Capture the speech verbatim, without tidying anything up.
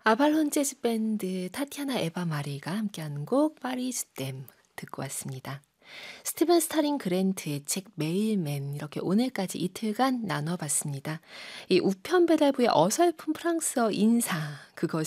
아발론 재즈 밴드 타티아나 에바 마리가 함께하는 곡 파리스 댐 듣고 왔습니다. 스티븐 스타링 그랜트의 책 메일맨 이렇게 오늘까지 이틀간 나눠봤습니다. 이 우편 배달부의 어설픈 프랑스어 인사 그것